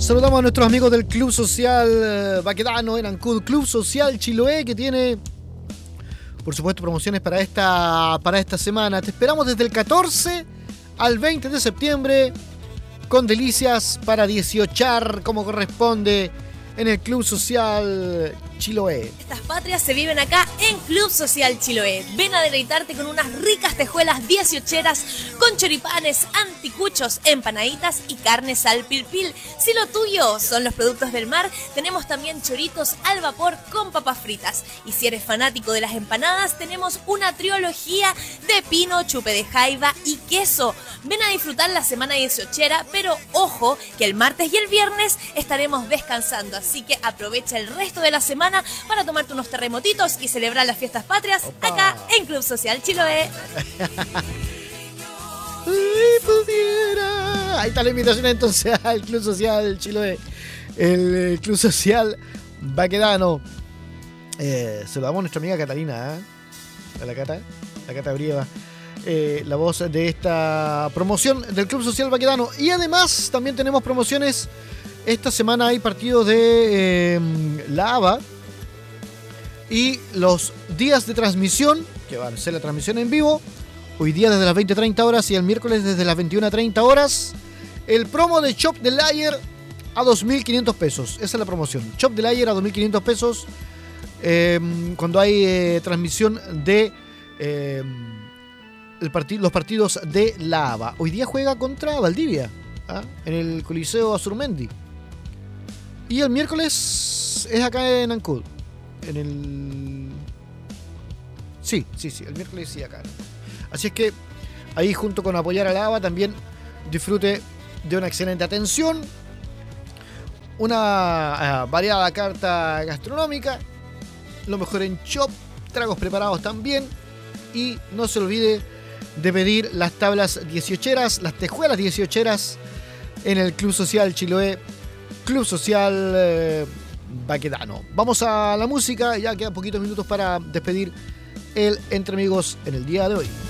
Saludamos a nuestros amigos del Club Social Baquedano en Ancud, Club Social Chiloé, que tiene, por supuesto, promociones para esta semana. Te esperamos desde el 14 al 20 de septiembre con delicias para 18 como corresponde en el Club Social Chiloé. Estas patrias se viven acá en Club Social Chiloé. Ven a deleitarte con unas ricas tejuelas 18eras con choripanes, anticuchos, empanaditas y carnes al pilpil. Si lo tuyo son los productos del mar, tenemos también choritos al vapor con papas fritas. Y si eres fanático de las empanadas, tenemos una trilogía de pino, chupe de jaiba y queso. Ven a disfrutar la semana 18era, pero ojo que el martes y el viernes estaremos descansando. Así que aprovecha el resto de la semana para tomarte unos terremotitos y celebrar las fiestas patrias. ¡Opa! Acá en Club Social Chiloé. Ahí está la invitación entonces al Club Social Chiloé, el Club Social Baquedano. Saludamos a nuestra amiga Catalina, a la Cata Brieva, la voz de esta promoción del Club Social Baquedano. Y además también tenemos promociones. Esta semana hay partidos de la ABA y los días de transmisión, que van a ser la transmisión en vivo, hoy día desde las 20:30 horas y el miércoles desde las 21:30 horas. El promo de Chop de Layer a 2.500 pesos. Esa es la promoción. Chop de Layer a 2.500 pesos cuando hay transmisión de los partidos de la ABA. Hoy día juega contra Valdivia, en el Coliseo Azurmendi. Y el miércoles es acá en Ancud. Sí, el miércoles sí acá. Así es que ahí, junto con apoyar a la ABA, también disfrute de una excelente atención, una variada carta gastronómica, lo mejor en Chop, tragos preparados también, y no se olvide de pedir las tablas 18eras, las tejuelas 18eras en el Club Social Chiloé, Club Social Baquedano. Vamos a la música, ya quedan poquitos minutos para despedir el Entre Amigos en el día de hoy.